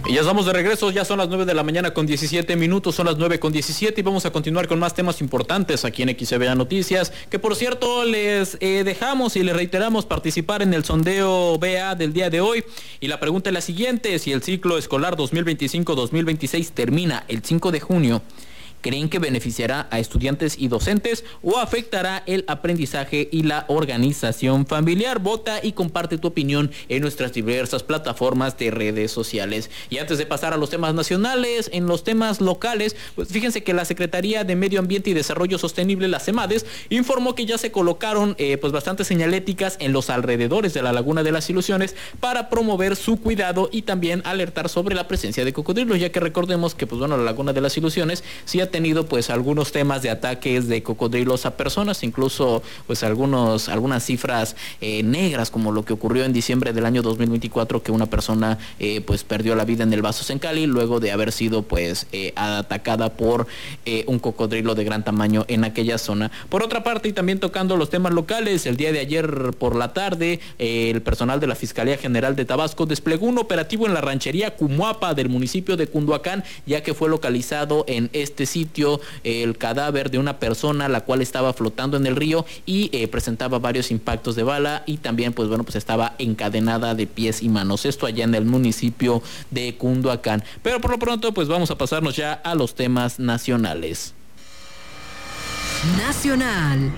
Y ya estamos de regreso, ya son las 9 de la mañana con 17 minutos, son las 9 con 17 y vamos a continuar con más temas importantes aquí en XCBA Noticias, que por cierto les dejamos y les reiteramos participar en el sondeo BA del día de hoy. Y la pregunta es la siguiente: si el ciclo escolar 2025-2026 termina el 5 de junio, ¿creen que beneficiará a estudiantes y docentes o afectará el aprendizaje y la organización familiar? Vota y comparte tu opinión en nuestras diversas plataformas de redes sociales. Y antes de pasar a los temas nacionales, en los temas locales, pues fíjense que la Secretaría de Medio Ambiente y Desarrollo Sostenible, la CEMADES, informó que ya se colocaron pues bastantes señaléticas en los alrededores de la Laguna de las Ilusiones para promover su cuidado y también alertar sobre la presencia de cocodrilos, ya que recordemos que pues bueno, la Laguna de las Ilusiones sí ha tenido pues algunos temas de ataques de cocodrilos a personas, incluso pues algunas cifras negras, como lo que ocurrió en diciembre del año 2024, que una persona pues perdió la vida en el Vasos en Cali luego de haber sido pues atacada por un cocodrilo de gran tamaño en aquella zona. Por otra parte, y también tocando los temas locales, el día de ayer por la tarde el personal de la Fiscalía General de Tabasco desplegó un operativo en la ranchería Cumuapa del municipio de Cunduacán, ya que fue localizado en este sitio el cadáver de una persona la cual estaba flotando en el río y presentaba varios impactos de bala y también pues bueno, pues estaba encadenada de pies y manos. Esto allá en el municipio de Cunduacán. Pero por lo pronto pues vamos a pasarnos ya a los temas nacionales. Nacional.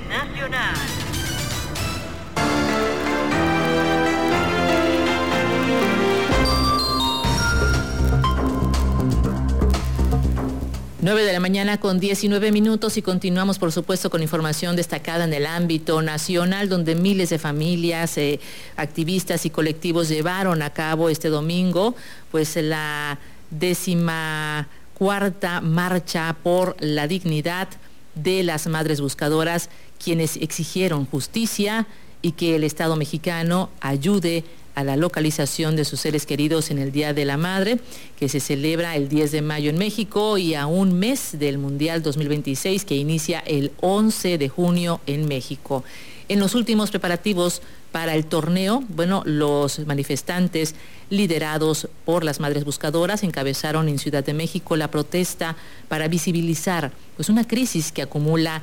9 de la mañana con 19 minutos y continuamos por supuesto con información destacada en el ámbito nacional, donde miles de familias, activistas y colectivos llevaron a cabo este domingo pues la 14ª marcha por la dignidad de las madres buscadoras, quienes exigieron justicia y que el Estado mexicano ayude a la localización de sus seres queridos en el Día de la Madre, que se celebra el 10 de mayo en México y a un mes del Mundial 2026, que inicia el 11 de junio en México. En los últimos preparativos para el torneo, bueno, los manifestantes liderados por las madres buscadoras encabezaron en Ciudad de México la protesta para visibilizar pues una crisis que acumula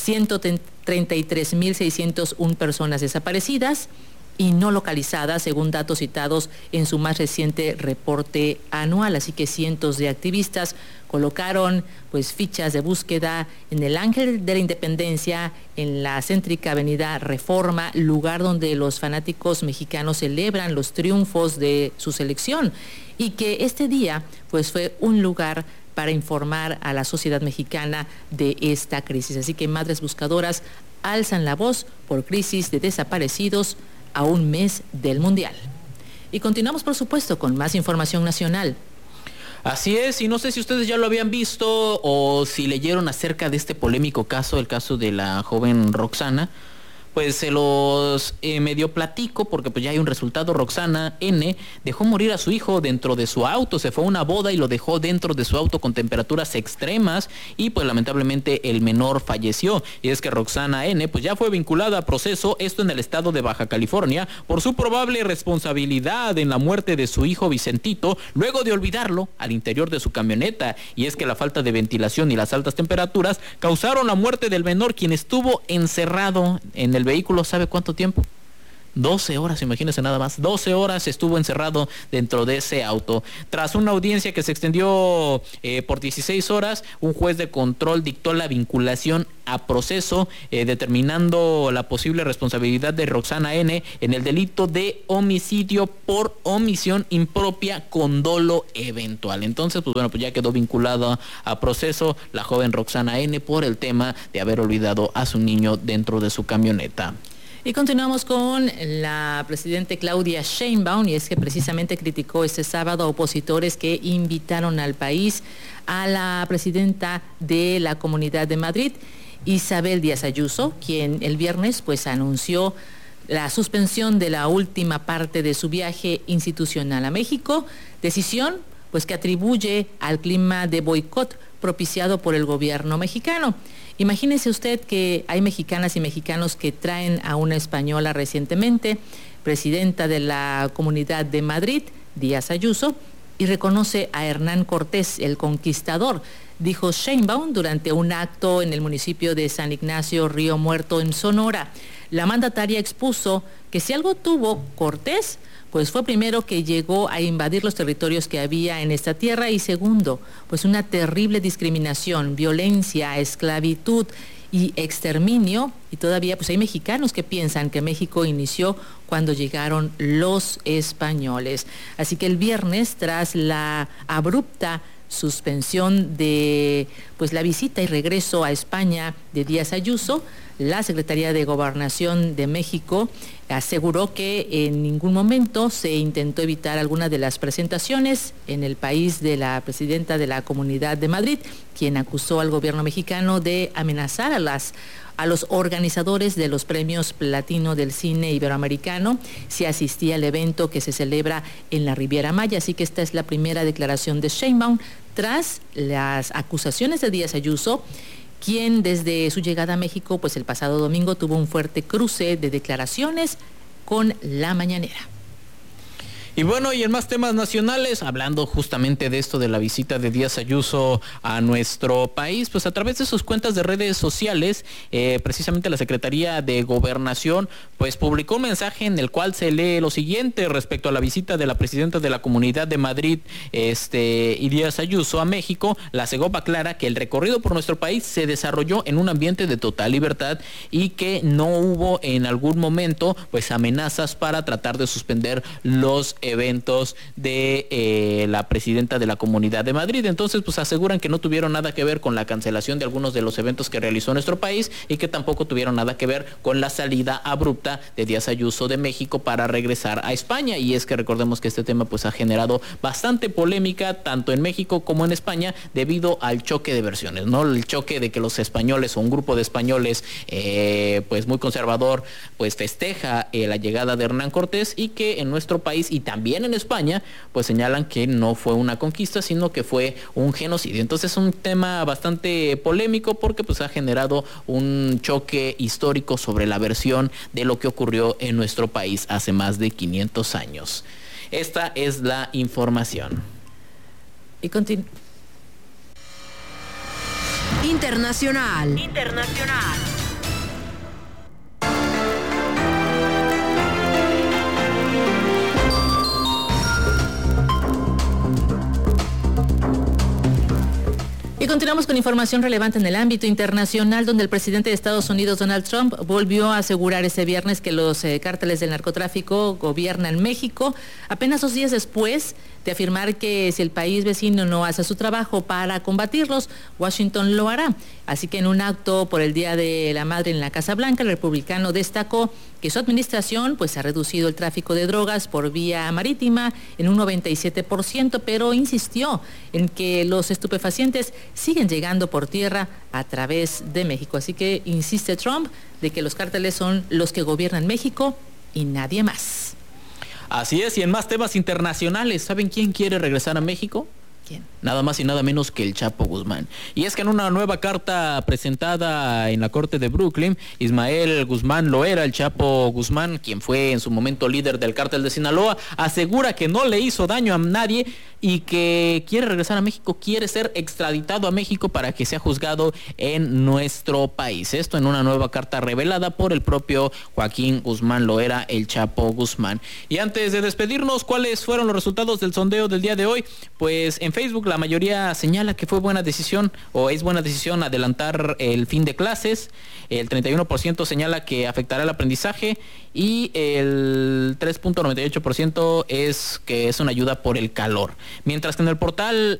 133.601 personas desaparecidas y no localizadas, según datos citados en su más reciente reporte anual. Así que cientos de activistas colocaron pues fichas de búsqueda en el Ángel de la Independencia, en la céntrica avenida Reforma, lugar donde los fanáticos mexicanos celebran los triunfos de su selección, y que este día pues fue un lugar para informar a la sociedad mexicana de esta crisis. Así que madres buscadoras alzan la voz por crisis de desaparecidos a un mes del Mundial. Y continuamos, por supuesto, con más información nacional. Así es, y no sé si ustedes ya lo habían visto o si leyeron acerca de este polémico caso, el caso de la joven Roxana. Pues se los medio platico porque pues ya hay un resultado. Roxana N. dejó morir a su hijo dentro de su auto, se fue a una boda y lo dejó dentro de su auto con temperaturas extremas y pues lamentablemente el menor falleció. Y es que Roxana N. pues ya fue vinculada a proceso, esto en el estado de Baja California, por su probable responsabilidad en la muerte de su hijo Vicentito, luego de olvidarlo al interior de su camioneta. Y es que la falta de ventilación y las altas temperaturas causaron la muerte del menor, quien estuvo encerrado en el vehículo, ¿sabe cuánto tiempo? 12 horas, imagínense nada más. 12 horas estuvo encerrado dentro de ese auto. Tras una audiencia que se extendió por 16 horas, un juez de control dictó la vinculación a proceso, determinando la posible responsabilidad de Roxana N. en el delito de homicidio por omisión impropia con dolo eventual. Entonces, pues bueno, pues ya quedó vinculada a proceso la joven Roxana N. por el tema de haber olvidado a su niño dentro de su camioneta. Y continuamos con la presidenta Claudia Sheinbaum, y es que precisamente criticó este sábado a opositores que invitaron al país a la presidenta de la Comunidad de Madrid, Isabel Díaz Ayuso, quien el viernes pues anunció la suspensión de la última parte de su viaje institucional a México, decisión pues que atribuye al clima de boicot propiciado por el gobierno mexicano. Imagínese usted que hay mexicanas y mexicanos que traen a una española recientemente, presidenta de la Comunidad de Madrid, Díaz Ayuso, y reconoce a Hernán Cortés, el conquistador, dijo Sheinbaum durante un acto en el municipio de San Ignacio, Río Muerto, en Sonora. La mandataria expuso que si algo tuvo Cortés, pues fue primero que llegó a invadir los territorios que había en esta tierra y segundo, pues una terrible discriminación, violencia, esclavitud y exterminio, y todavía pues hay mexicanos que piensan que México inició cuando llegaron los españoles. Así que el viernes, tras la abrupta suspensión de pues la visita y regreso a España de Díaz Ayuso, la Secretaría de Gobernación de México aseguró que en ningún momento se intentó evitar alguna de las presentaciones en el país de la presidenta de la Comunidad de Madrid, quien acusó al gobierno mexicano de amenazar a los organizadores de los premios Platino del cine iberoamericano si asistía al evento que se celebra en la Riviera Maya. Así que esta es la primera declaración de Sheinbaum tras las acusaciones de Díaz Ayuso, quien desde su llegada a México, pues el pasado domingo tuvo un fuerte cruce de declaraciones con La Mañanera. Y bueno, y en más temas nacionales, hablando justamente de esto de la visita de Díaz Ayuso a nuestro país, pues a través de sus cuentas de redes sociales, precisamente la Secretaría de Gobernación, pues publicó un mensaje en el cual se lee lo siguiente respecto a la visita de la presidenta de la Comunidad de Madrid, y Díaz Ayuso a México. La Segov aclara que el recorrido por nuestro país se desarrolló en un ambiente de total libertad y que no hubo en algún momento pues amenazas para tratar de suspender los eventos de la presidenta de la Comunidad de Madrid. Entonces, pues aseguran que no tuvieron nada que ver con la cancelación de algunos de los eventos que realizó nuestro país y que tampoco tuvieron nada que ver con la salida abrupta de Díaz Ayuso de México para regresar a España. Y es que recordemos que este tema pues ha generado bastante polémica tanto en México como en España debido al choque de versiones, ¿no? El choque de que los españoles o un grupo de españoles pues muy conservador pues festeja la llegada de Hernán Cortés y que en nuestro país y también en España pues señalan que no fue una conquista sino que fue un genocidio. Entonces es un tema bastante polémico porque pues ha generado un choque histórico sobre la versión de lo que ocurrió en nuestro país hace más de 500 años. Esta es la información. Y Internacional. Y continuamos con información relevante en el ámbito internacional, donde el presidente de Estados Unidos, Donald Trump, volvió a asegurar este viernes que los cárteles del narcotráfico gobiernan México, apenas 2 días después de afirmar que si el país vecino no hace su trabajo para combatirlos, Washington lo hará. Así que en un acto por el Día de la Madre en la Casa Blanca, el republicano destacó que su administración pues ha reducido el tráfico de drogas por vía marítima en un 97%, pero insistió en que los estupefacientes siguen llegando por tierra a través de México. Así que insiste Trump de que los cárteles son los que gobiernan México y nadie más. Así es, y en más temas internacionales, ¿saben quién quiere regresar a México? ¿Quién? Nada más y nada menos que el Chapo Guzmán. Y es que en una nueva carta presentada en la Corte de Brooklyn, Ismael Guzmán Loera, el Chapo Guzmán, quien fue en su momento líder del cártel de Sinaloa, asegura que no le hizo daño a nadie y que quiere regresar a México, quiere ser extraditado a México para que sea juzgado en nuestro país. Esto en una nueva carta revelada por el propio Joaquín Guzmán Loera, el Chapo Guzmán. Y antes de despedirnos, ¿cuáles fueron los resultados del sondeo del día de hoy? Pues en Facebook la mayoría señala que fue buena decisión o es buena decisión adelantar el fin de clases. El 31% señala que afectará el aprendizaje y el 3.98% es que es una ayuda por el calor. Mientras que en el portal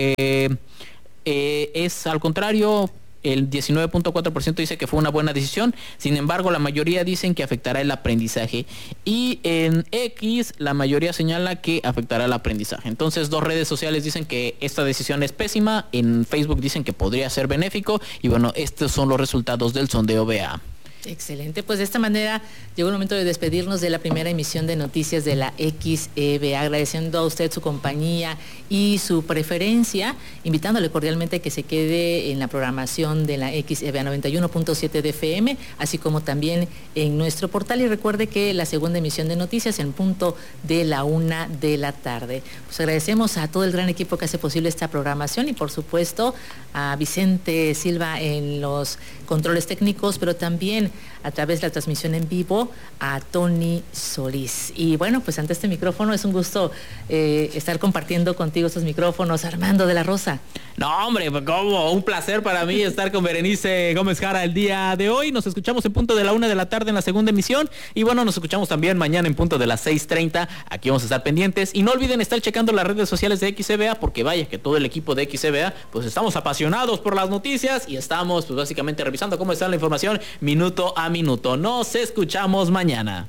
es al contrario. El 19.4% dice que fue una buena decisión, sin embargo la mayoría dicen que afectará el aprendizaje y en X la mayoría señala que afectará el aprendizaje. Entonces 2 redes sociales dicen que esta decisión es pésima, en Facebook dicen que podría ser benéfico y bueno, estos son los resultados del sondeo BA. Excelente, pues de esta manera llegó el momento de despedirnos de la primera emisión de noticias de la XEBA, agradeciendo a usted su compañía y su preferencia, invitándole cordialmente a que se quede en la programación de la XEBA 91.7 de FM, así como también en nuestro portal, y recuerde que la segunda emisión de noticias en punto de la 1 de la tarde. Pues agradecemos a todo el gran equipo que hace posible esta programación y por supuesto a Vicente Silva en los controles técnicos, pero también a través de la transmisión en vivo a Tony Solís. Y bueno, pues ante este micrófono es un gusto estar compartiendo contigo estos micrófonos, Armando de la Rosa. No, hombre, como un placer para mí estar con Berenice Gómez Jara el día de hoy. Nos escuchamos en punto de la 1 de la tarde en la segunda emisión. Y bueno, nos escuchamos también mañana en punto de las 6:30. Aquí vamos a estar pendientes. Y no olviden estar checando las redes sociales de XEBA, porque vaya que todo el equipo de XEBA, pues estamos apasionados por las noticias y estamos pues básicamente revisando cómo está la información minuto a minuto. Nos escuchamos mañana.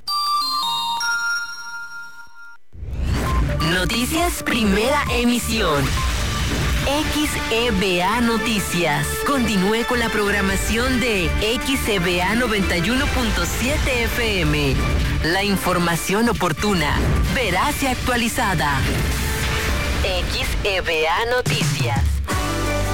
Noticias Primera Emisión. XEBA Noticias. Continúe con la programación de XEBA 91.7 FM. La información oportuna, veraz y actualizada. XEBA Noticias.